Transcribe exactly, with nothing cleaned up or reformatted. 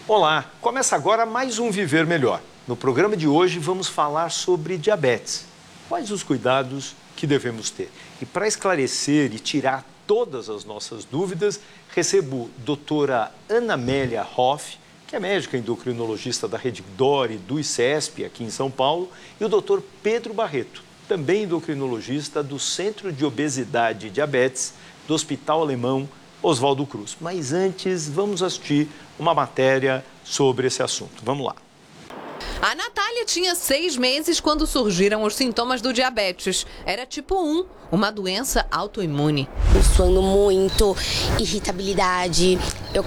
Olá, começa agora mais um Viver Melhor. No programa de hoje vamos falar sobre diabetes. Quais os cuidados que devemos ter? E para esclarecer e tirar todas as nossas dúvidas, recebo a doutora Ana Amélia Hoff, que é médica endocrinologista da Rede Dore do ICESP, aqui em São Paulo, e o doutor Pedro Barreto, também endocrinologista do Centro de Obesidade e Diabetes do Hospital Alemão Oswaldo Cruz. Mas antes, vamos assistir uma matéria sobre esse assunto. Vamos lá. A Natália tinha seis meses quando surgiram os sintomas do diabetes. Era tipo um, uma doença autoimune. Suando muito, irritabilidade. Eu